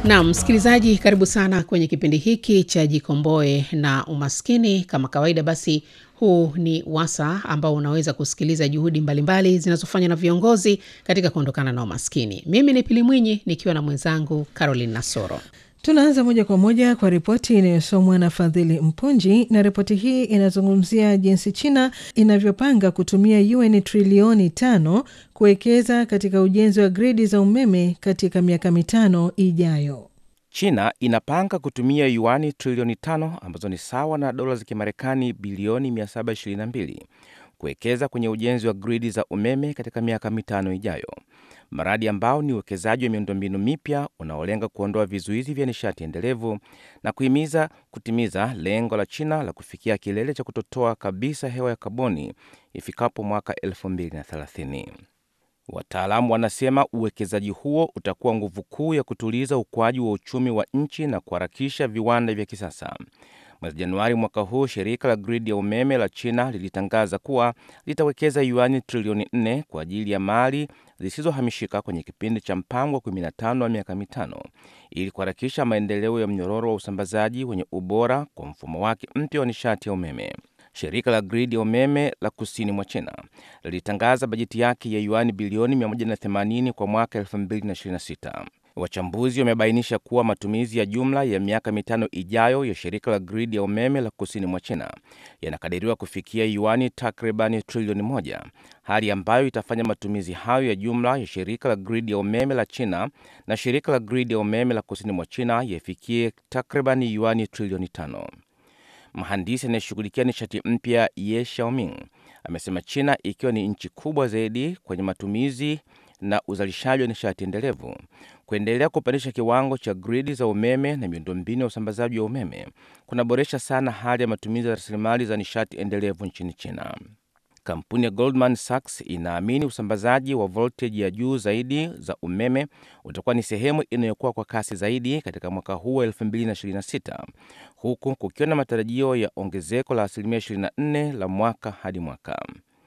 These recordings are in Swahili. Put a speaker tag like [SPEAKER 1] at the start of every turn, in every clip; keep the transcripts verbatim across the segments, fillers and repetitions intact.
[SPEAKER 1] Na msikilizaji, karibu sana kwenye kipindi hiki cha Jikomboe na Umaskini. Kama kawaida basi huu ni wasa ambao unaweza kusikiliza juhudi mbalimbali zinazofanywa na viongozi katika kuondokana na umaskini. Mimi ni Pili Mwinyi nikiwa na mwenzangu Caroline Nasoro.
[SPEAKER 2] Tunaanza moja kwa moja kwa ripoti inayosomwa na Fadhili Mpunji, na ripoti hii inazungumzia jinsi China inavyopanga kutumia yuan trilioni tano kuwekeza katika ujenzi wa gridi za umeme katika miaka mitano ijayo.
[SPEAKER 3] China inapanga kutumia yuani trilioni tano ambazo ni sawa na dola za Kimarekani bilioni mia saba ishirini na mbili kuwekeza kwenye ujenzi wa gridi za umeme katika miaka mitano ijayo. Mradi ambao ni uwekezaji wa miundombinu mipya unaolenga kuondoa vizuizi vya nishati endelevu na kuhimiza kutimiza lengo la China la kufikia kilele cha kutotoa kabisa hewa ya kaboni ifikapo mwaka elfu mbili na thelathini. Wataalamu wanasema uwekezaji huo utakuwa nguvu kuu ya kutuliza ukuaji wa uchumi wa nchi na kuharakisha viwanda vya kisasa. Mwezi Januari mwaka huu, shirika la gridi ya umeme la China lilitangaza kuwa litawekeza yuani trilioni nne kwa ajili ya mali zisizohamishika kwenye kipindi cha mpango wa kumi na tano wa miaka mitano ili kuharakisha maendeleo ya mnyororo wa usambazaji wenye ubora kwa mfumo wake mpya wa nishati ya umeme. Shirika la gridi ya umeme la kusini mwa China lilitangaza bajeti yake ya yuani bilioni mia moja na themanini kwa mwaka elfu mbili na ishirini na sita. Wachambuzi wamebainisha kuwa matumizi ya jumla ya miaka mitano ijayo ya shirika la gridi ya umeme la kusini mwa China yanakadiriwa kufikia yuani takribani trilioni moja, hali ambayo itafanya matumizi hayo ya jumla ya shirika la gridi ya umeme la China na shirika la gridi ya umeme la kusini mwa China yafikie takribani yuani trilioni tano. Mhandisi anayeshughulikia nishati mpya Ye Xiaoming amesema China, ikiwa ni nchi kubwa zaidi kwenye matumizi na uzalishaji wa nishati endelevu, kuendelea kupandisha kiwango cha gridi za umeme na miundombinu ya usambazaji wa umeme kunaboresha sana hali ya matumizi ya rasilimali za nishati endelevu nchini China. Kampuni ya Goldman Sachs inaamini usambazaji wa voltage ya juu zaidi za umeme utakuwa ni sehemu inayokuwa kwa kasi zaidi katika mwaka huu wa elfu mbili na ishirini na sita, huku kukiwa na matarajio ya ongezeko la asilimia ishirini na nne la mwaka hadi mwaka.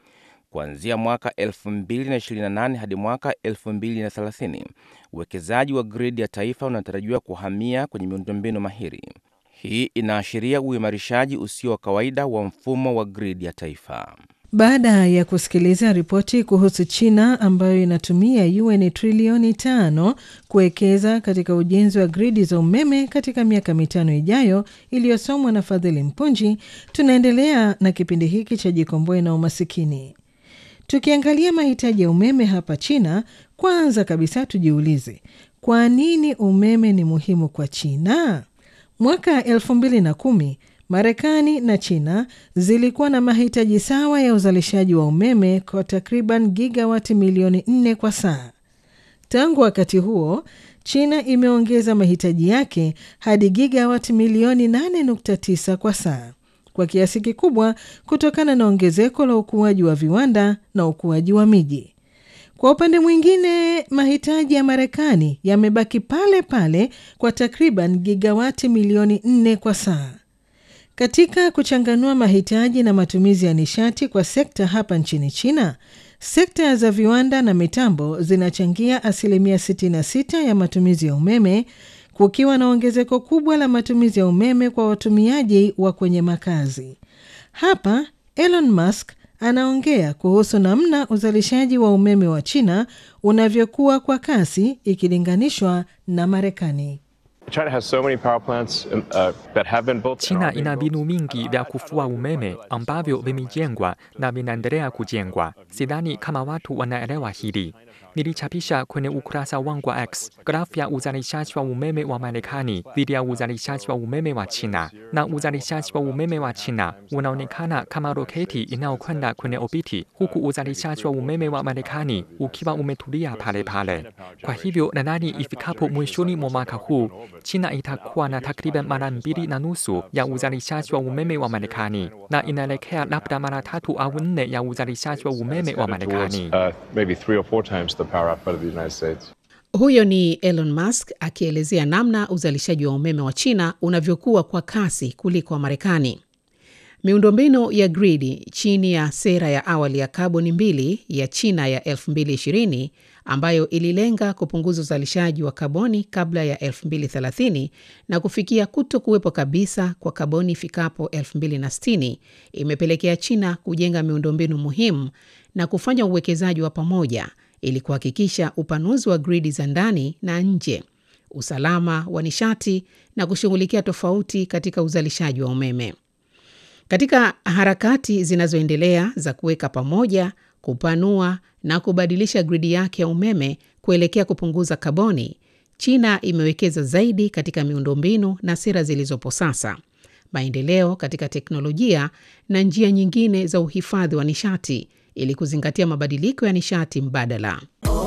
[SPEAKER 3] Kuanzia mwaka elfu mbili na ishirini na nane hadi mwaka elfu mbili na thelathini, uwekezaji wa gridi ya taifa unatarajiwa kuhamia kwenye miundombinu mahiri. Hii inaashiria uimarishaji usio wa kawaida wa mfumo wa gridi ya taifa.
[SPEAKER 2] Baada ya kusikiliza ripoti kuhusu China ambayo inatumia yuan trilioni tano kuwekeza katika ujenzi wa gridi za umeme katika miaka mitano ijayo iliyosomwa na Fadhili Mpunji, tunaendelea na kipindi hiki cha Jikomboe na Umasikini. Tukiangalia mahitaji ya umeme hapa China, kwanza kabisa tujiulize, kwa nini umeme ni muhimu kwa China? Mwaka elfu mbili na kumi, Marekani na China zilikuwa na mahitaji sawa ya uzalishaji wa umeme kwa takriban gigawati milioni nne kwa saa. Tangu wakati huo, China imeongeza mahitaji yake hadi gigawati milioni nane nukta tisa kwa saa, kwa kiasi kikubwa kutokana na ongezeko la ukuaji wa viwanda na ukuaji wa miji. Kwa upande mwingine, mahitaji ya Marekani yamebaki pale pale kwa takriban gigawati milioni nne kwa saa. Katika kuchanganua mahitaji na matumizi ya nishati kwa sekta hapa nchini China, sekta za viwanda na mitambo zinachangia asilimia sitini na sita ya matumizi ya umeme, kukiwa na ongezeko kubwa la matumizi ya umeme kwa watumiaji wa kwenye makazi. Hapa Elon Musk anaongea kuhusu namna uzalishaji wa umeme wa China unavyokuwa kwa kasi ikilinganishwa na Marekani.
[SPEAKER 4] China has so many power plants uh, that have been built.
[SPEAKER 5] China ina vinu mingi vya kufua umeme ambavyo vimejengwa na vinaendelea kujengwa. Sidhani kama watu wanaelewa hili. Nilichapisha kwenye ukurasa wangu wa X grafu ya uzalishaji wa umeme wa Marekani dhidi ya uzalishaji wa umeme wa China, na uzalishaji wa umeme wa China unaonekana kama roketi inayokwenda kwenye obiti, huku uzalishaji wa umeme wa Marekani ukiwa umetulia pale pale. Kwa hivyo nadhani ifikapo mwishoni mwa mwaka huu, China itakuwa na takriban mara mbili na nusu ya uzalishaji wa umeme wa Marekani, na inaelekea labda mara tatu au nne ya uzalishaji wa umeme wa Marekani.
[SPEAKER 1] Huyo ni Elon Musk akielezea namna uzalishaji wa umeme wa China unavyokuwa kwa kasi kuliko wa Marekani. Miundombinu ya gridi chini ya sera ya awali ya kaboni mbili ya China ya elfu mbili ishirini ambayo ililenga kupunguza uzalishaji wa kaboni kabla ya elfu mbili thelathini na kufikia kuto kuwepo kabisa kwa kaboni ifikapo elfu mbili sitini, imepelekea China kujenga miundombinu muhimu na kufanya uwekezaji wa pamoja ili kuhakikisha upanuzi wa gridi za ndani na nje, usalama wa nishati na kushughulikia tofauti katika uzalishaji wa umeme. Katika harakati zinazoendelea za kuweka pamoja, kupanua na kubadilisha gridi yake ya umeme kuelekea kupunguza kaboni, China imewekeza zaidi katika miundombinu na sera zilizopo sasa, maendeleo katika teknolojia na njia nyingine za uhifadhi wa nishati ili kuzingatia mabadiliko ya nishati mbadala.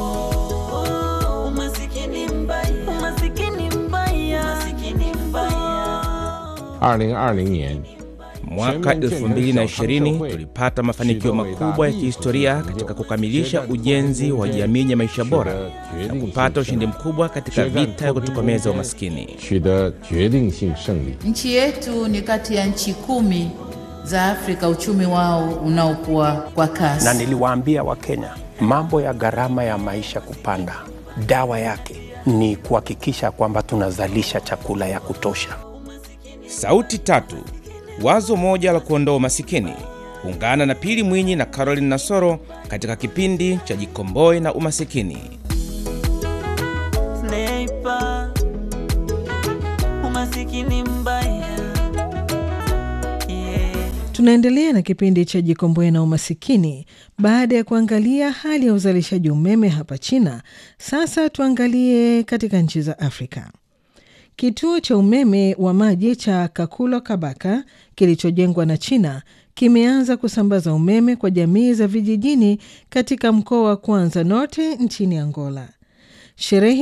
[SPEAKER 3] Mwaka elfu mbili na ishirini tulipata mafanikio makubwa ya kihistoria katika kukamilisha ujenzi wa jamii ya maisha bora na kupata ushindi mkubwa katika vita ya kutokomeza umaskini.
[SPEAKER 6] Nchi yetu ni kati ya nchi kumi za Afrika uchumi wao unaokuwa kwa kasi.
[SPEAKER 7] Na niliwaambia Wakenya, mambo ya gharama ya maisha kupanda, dawa yake ni kuhakikisha kwamba tunazalisha chakula ya kutosha.
[SPEAKER 3] Sauti tatu, wazo moja la kuondoa umasikini. Ungana na Pili Mwinyi na Caroline Nasoro katika kipindi cha Jikomboe na Umasikini.
[SPEAKER 8] Sniper, umasikini mbaya. Yeah.
[SPEAKER 2] Tunaendelea na kipindi cha Jikomboe na Umasikini. Baada ya kuangalia hali ya uzalishaji umeme hapa China, sasa tuangalie katika nchi za Afrika. Kituo cha umeme wa maji cha Kakulo Kabaka kilichojengwa na China kimeanza kusambaza umeme kwa jamii za vijijini katika mkoa wa Kwanza Norte nchini Angola. Sherehe